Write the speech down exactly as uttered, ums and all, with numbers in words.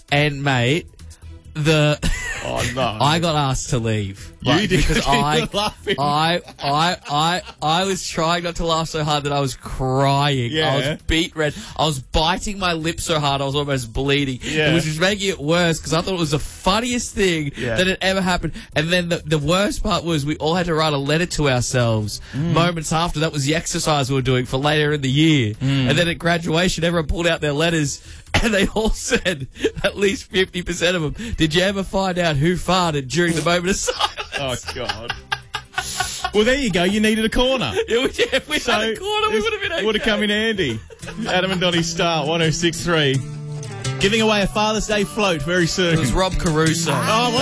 And, mate, the... Oh, no. I got asked to leave. You Like, did. because You I, were laughing. I, I, I, I was trying not to laugh so hard that I was crying. Yeah. I was beet red. I was biting my lip so hard I was almost bleeding. Yeah. Which was making it worse because I thought it was the funniest thing Yeah. that had ever happened. And then the, the worst part was we all had to write a letter to ourselves moments after. That was the exercise we were doing for later in the year. And then at graduation, everyone pulled out their letters. And they all said, at least fifty percent of them, did you ever find out who farted during the moment of silence? Oh, God. Well, there you go. You needed a corner. Yeah, we- yeah, if we So had a corner, we would have been okay. Would have come in handy. Adam and Donnie Star, one oh six point three. Giving away a Father's Day float very soon. It was Rob Caruso. Oh,